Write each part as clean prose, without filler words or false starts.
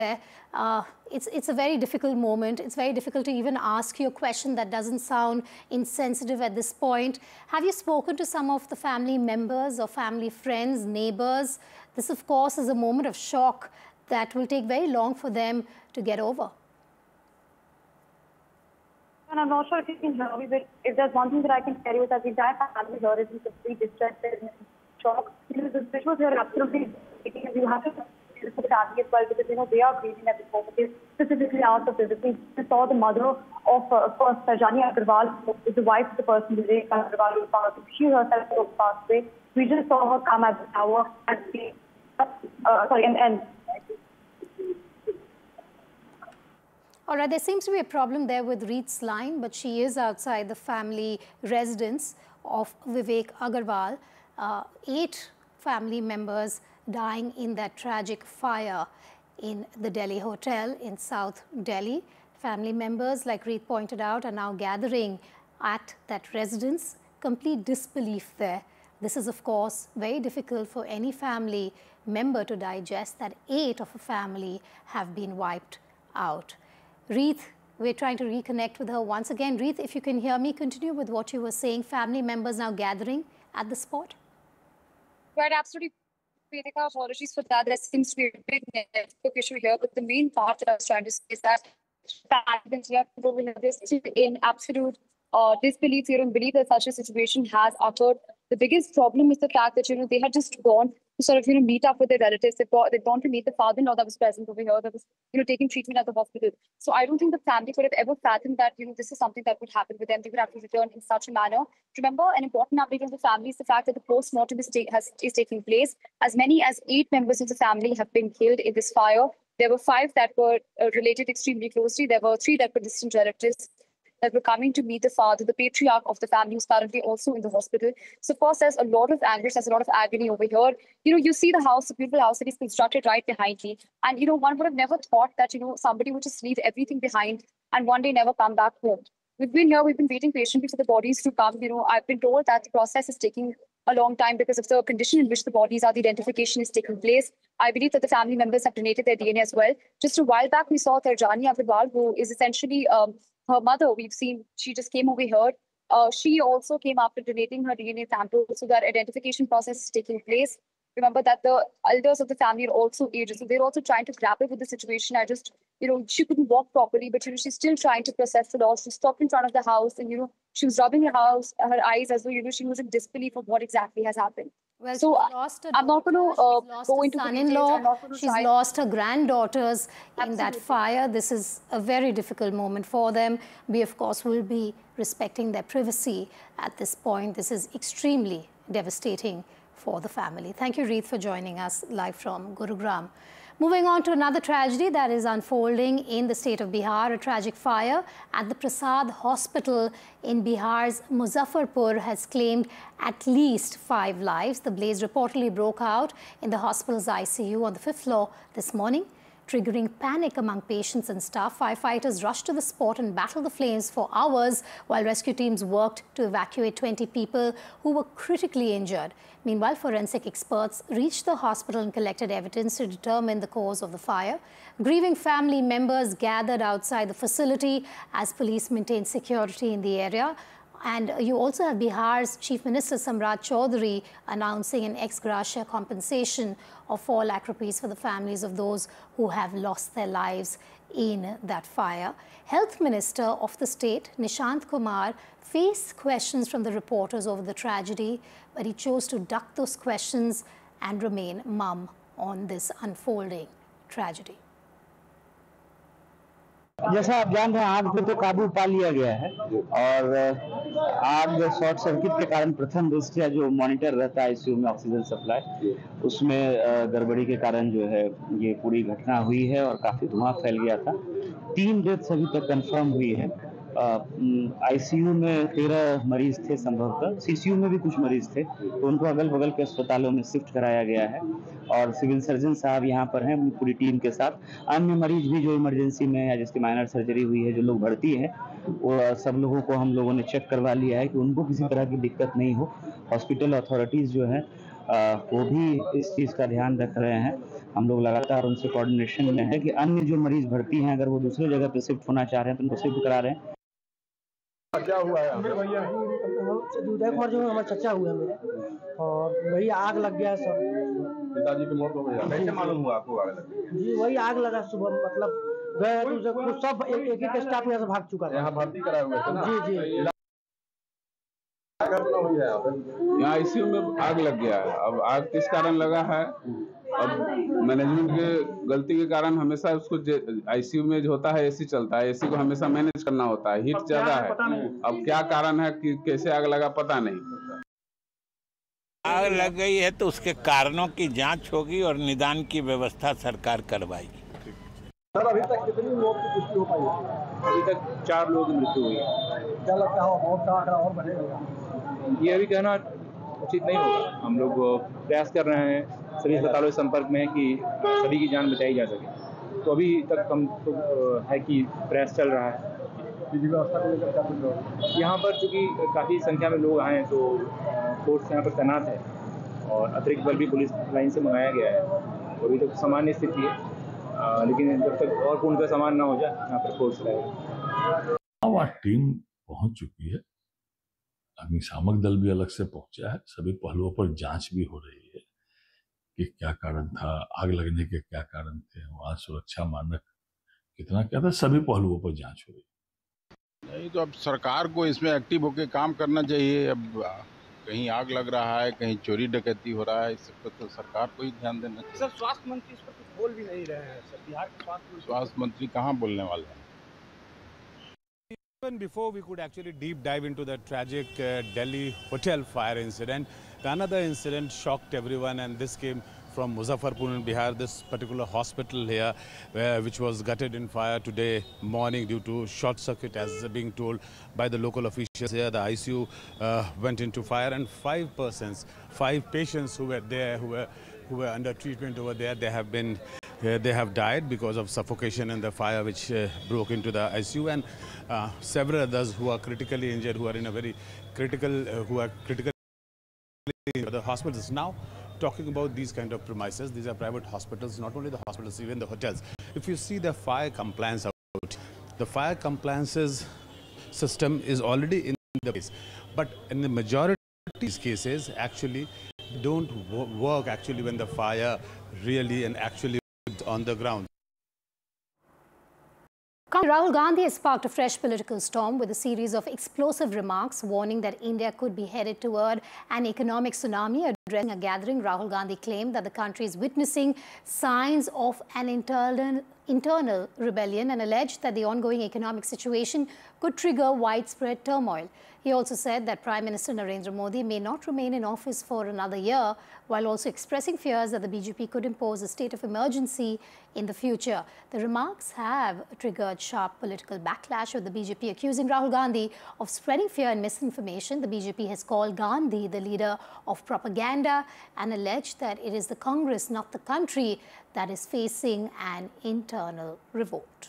It's a very difficult moment. It's very difficult to even ask you a question that doesn't sound insensitive at this point. Have you spoken to some of the family members or family friends, neighbors? This, of course, is a moment of shock that will take very long for them to get over. And I'm not sure if you can hear me, but if there's one thing that I can tell you is that the entire family here is in complete distress and shock. Because the visuals here are absolutely breaking, and you have to for the family as well, because they are grieving at this moment. They specifically asked us if we saw the mother of course, Tajani Agarwal, is the wife of the person Vivek Agarwal who passed away. She herself passed away. We just saw her come at the tower and see, All right, there seems to be a problem there with Reeth's line, but she is outside the family residence of Vivek Agarwal. 8 family members dying in that tragic fire in the Delhi hotel in South Delhi. Family members, like Reeth pointed out, are now gathering at that residence. Complete disbelief there. This is, of course, very difficult for any family member to digest that 8 of a family have been wiped out. Reeth, we're trying to reconnect with her once again. Reeth, if you can hear me, continue with what you were saying. Family members now gathering at the spot. Right, absolutely. Vedika, apologies for that. There seems to be a big network issue here, but the main part that I was trying to say is that people will have this in absolute disbelief. They don't believe that such a situation has occurred. The biggest problem is the fact that they had just gone to sort of meet up with their relatives. They'd gone to meet the father-in-law that was present over here, that was taking treatment at the hospital. So I don't think the family could have ever fathomed that this is something that would happen with them. They would have to return in such a manner. Remember, an important update on the family is the fact that the post-mortem is taking place. As many as 8 members of the family have been killed in this fire. There were 5 that were related extremely closely. There were 3 that were distant relatives that were coming to meet the father, the patriarch of the family, who's currently also in the hospital. So, of course, there's a lot of anguish, there's a lot of agony over here. You see the house, the beautiful house that is constructed right behind me. And, one would have never thought that, somebody would just leave everything behind and one day never come back home. We've been here, we've been waiting patiently for the bodies to come. I've been told that the process is taking a long time because of the condition in which the bodies are. The identification is taking place. I believe that the family members have donated their DNA as well. Just a while back, we saw Tajani Agarwal, who is essentially her mother. We've seen she just came over here. She also came after donating her DNA sample, so that identification process is taking place. Remember that the elders of the family are also aged, so they're also trying to grapple with the situation. She couldn't walk properly, but she's still trying to process the loss. She stopped in front of the house, and she was rubbing her eyes as though she was in disbelief of what exactly has happened. Well, so I'm not going to go into son-in-law. She's lost her granddaughters in that Absolutely. fire. This is a very difficult moment for them. We, of course, will be respecting their privacy at this point. This is extremely devastating for the family. Thank you, Reeth, for joining us live from Gurugram. Moving on to another tragedy that is unfolding in the state of Bihar. A tragic fire at the Prasad Hospital in Bihar's Muzaffarpur has claimed at least 5 lives. The blaze reportedly broke out in the hospital's ICU on the 5th floor this morning, triggering panic among patients and staff. Firefighters rushed to the spot and battled the flames for hours while rescue teams worked to evacuate 20 people who were critically injured. Meanwhile, forensic experts reached the hospital and collected evidence to determine the cause of the fire. Grieving family members gathered outside the facility as police maintained security in the area. And you also have Bihar's Chief Minister Samrat Chaudhary announcing an ex gratia compensation of 4 lakh rupees for the families of those who have lost their lives in that fire. Health Minister of the state, Nishant Kumar, faced questions from the reporters over the tragedy, but he chose to duck those questions and remain mum on this unfolding tragedy. जैसा आप जान रहे हैं, आग पे तो काबू पा लिया गया है और आग शॉर्ट सर्किट के कारण प्रथम दृष्टया जो मॉनिटर रहता है आईसीयू में ऑक्सीजन सप्लाई, उसमें गड़बड़ी के कारण जो है ये पूरी घटना हुई है और काफी धुआं फैल गया था। 3 डेथ्स अभी तक कंफर्म हुई है। आईसीयू में 13 मरीज थे संभवतः, सीसीयू में भी कुछ मरीज थे, तो उनको अगल बगल के अस्पतालों में शिफ्ट कराया गया है और सिविल सर्जन साहब यहाँ पर हैं पूरी टीम के साथ। अन्य मरीज भी जो इमरजेंसी में या जिसकी माइनर सर्जरी हुई है, जो लोग भर्ती हैं, वो सब लोगों को हम लोगों ने चेक करवा लिया है कि उनको किसी तरह की दिक्कत नहीं हो। हॉस्पिटल अथॉरिटीज जो है वो भी इस चीज़ का ध्यान रख रहे हैं। हम लोग लगातार उनसे कोऑर्डिनेशन में है कि अन्य जो मरीज भर्ती हैं अगर वो दूसरी जगह पे शिफ्ट होना चाह रहे हैं तो उनको शिफ्ट करा रहे हैं। क्या हुआ है भैया? उदय कुमार जो हमारे चचा हुए मेरे, और वही आग लग गया सब। पिताजी की मौत हो गई, कैसे मालूम हुआ आपको आग लग गई? जी वही आग लगा सुबह, मतलब गए तो सब एक स्टाफ यहाँ से भाग चुका था। यहाँ भर्ती कराए हुए थे ना? जी जी। क्या घटना हुई है यहाँ आईसीयू में आग लग गया है। अब आग किस कारण लगा है, अब मैनेजमेंट के गलती के कारण हमेशा उसको आईसीयू में जो होता है एसी चलता है, एसी को हमेशा मैनेज करना होता है, हीट ज्यादा है। अब क्या कारण है कि कैसे आग लगा पता नहीं। आग लग गई है तो उसके कारणों की जांच होगी और निदान की व्यवस्था सरकार करवाएगी। सर अभी तक कितनी मौत की पुष्टि हो पाई है? अभी तक 4 लोगों की मृत्यु हुई है। क्या लगता है मौत का आंकड़ा और बढ़ेगा? ये अभी कहना उचित नहीं होगा। हम लोग प्रयास कर रहे हैं, सभी अस्पतालों के संपर्क में है कि सभी की जान बचाई जा सके। तो अभी तक हम तो है कि प्रयास चल रहा है। विधि व्यवस्था को लेकर क्या कुछ हो? यहाँ पर चूँकि काफ़ी संख्या में लोग आए हैं तो फोर्स यहाँ पर तैनात है और अतिरिक्त बल भी पुलिस लाइन से मंगाया गया है। तो अभी तक सामान्य स्थिति है, लेकिन जब तक और पूर्ण सामान ना हो जाए यहाँ पर फोर्स रहेगा। वहाँ टीम पहुँच चुकी है, अग्निशामक दल भी अलग से पहुंचा है। सभी पहलुओं पर जांच भी हो रही है कि क्या कारण था, आग लगने के क्या कारण थे, वहाँ सुरक्षा मानक कितना क्या था, सभी पहलुओं पर जांच हो रही है। नहीं तो अब सरकार को इसमें एक्टिव होकर काम करना चाहिए। अब कहीं आग लग रहा है, कहीं चोरी डकैती हो रहा है, इस पर तो सरकार को ही ध्यान देना चाहिए। सर स्वास्थ्य मंत्री इस पर कुछ बोल भी नहीं रहे हैं सर, बिहार के स्वास्थ्य मंत्री कहाँ बोलने वाले हैं? Even before we could actually deep dive into the tragic Delhi hotel fire incident, another incident shocked everyone, and this came from Muzaffarpur in Bihar. This particular hospital here, which was gutted in fire today morning due to short circuit, as being told by the local officials here. The ICU went into fire, and 5 patients who were there, who were under treatment over there, they have died because of suffocation in the fire which broke into the ICU, and several others who are critically injured, who are in a very critical, the hospitals. Now, talking about these kind of premises, these are private hospitals, not only the hospitals, even the hotels. If you see the fire compliance out, the fire compliances system is already in the place, but in the majority of these cases, actually don't work actually when the fire really and actually on the ground. Rahul Gandhi has sparked a fresh political storm with a series of explosive remarks warning that India could be headed toward an economic tsunami. Addressing a gathering, Rahul Gandhi claimed that the country is witnessing signs of an internal rebellion and alleged that the ongoing economic situation could trigger widespread turmoil. He also said that Prime Minister Narendra Modi may not remain in office for another year, while also expressing fears that the BJP could impose a state of emergency in the future. The remarks have triggered sharp political backlash, with the BJP accusing Rahul Gandhi of spreading fear and misinformation. The BJP has called Gandhi the leader of propaganda and alleged that it is the Congress, not the country, that is facing an internal revolt.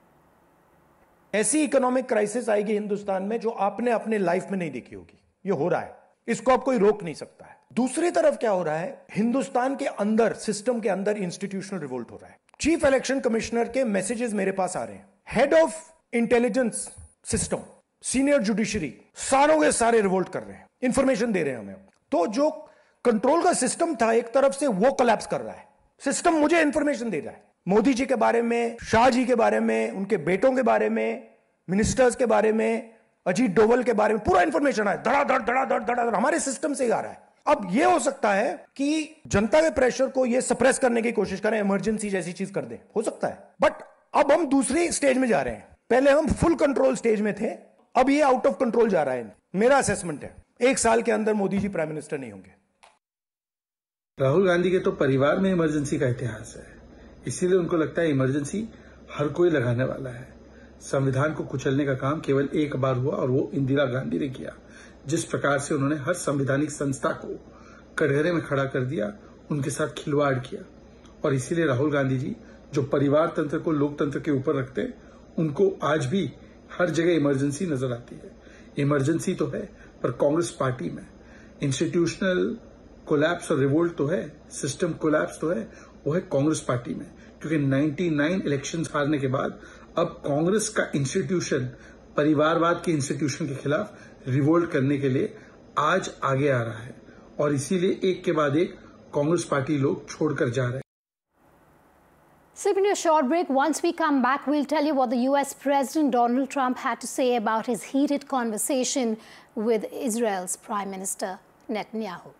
ऐसी economic crisis आएगी हिंदुस्तान में जो आपने अपने life में नहीं देखी होगी। ये हो रहा है, इसको आप कोई रोक नहीं सकता है। दूसरी तरफ क्या हो रहा है, हिंदुस्तान के अंदर, सिस्टम के अंदर इंस्टीट्यूशनल रिवोल्ट हो रहा है। चीफ इलेक्शन कमिश्नर के मैसेजेस मेरे पास आ रहे हैं, head of intelligence system, senior judiciary, सारों के सारे रिवोल्ट कर रहे हैं, इंफॉर्मेशन दे रहे हैं हमें। तो जो कंट्रोल का सिस्टम था एक तरफ से, वो कोलैप्स कर रहा है। सिस्टम मुझे इंफॉर्मेशन दे रहा है, मोदी जी के बारे में, शाह जी के बारे में, उनके बेटों के बारे में, मिनिस्टर्स के बारे में, अजीत डोवल के बारे में पूरा इंफॉर्मेशन है, धड़ाधड़ हमारे सिस्टम से आ रहा है। अब यह हो सकता है कि जनता के प्रेशर को यह सप्रेस करने की कोशिश करें, इमरजेंसी जैसी चीज कर दें, हो सकता है। बट अब हम दूसरी स्टेज में जा रहे हैं। पहले हम फुल कंट्रोल स्टेज में थे, अब ये आउट ऑफ कंट्रोल जा रहा है। मेरा असेसमेंट है 1 साल के अंदर मोदी जी प्राइम मिनिस्टर नहीं होंगे। राहुल गांधी के तो परिवार में इमरजेंसी का इतिहास है, इसीलिए उनको लगता है इमरजेंसी हर कोई लगाने वाला है। संविधान को कुचलने का काम केवल एक बार हुआ और वो इंदिरा गांधी ने किया। जिस प्रकार से उन्होंने हर संवैधानिक संस्था को कटघरे में खड़ा कर दिया, उनके साथ खिलवाड़ किया। और इसीलिए राहुल गांधी जी जो परिवार तंत्र को लोकतंत्र के ऊपर रखते हैं, उनको आज भी हर जगह इमरजेंसी नजर आती है। इमरजेंसी तो है, पर कांग्रेस पार्टी में इंस्टीट्यूशनल कोलैप्स और रिवोल्ट तो है, सिस्टम कोलैप्स तो है, वो है कांग्रेस पार्टी में, क्योंकि 99 इलेक्शंस हारने के बाद अब कांग्रेस का इंस्टीट्यूशन परिवारवाद के इंस्टीट्यूशन के खिलाफ रिवोल्ट करने के लिए आज आगे आ रहा है, और इसीलिए एक के बाद एक कांग्रेस पार्टी लोग छोड़कर जा रहे हैं। Slipping to a short break. Once we come back, we'll tell you what the US President Donald Trump had to say about his heated conversation with Israel's Prime Minister Netanyahu.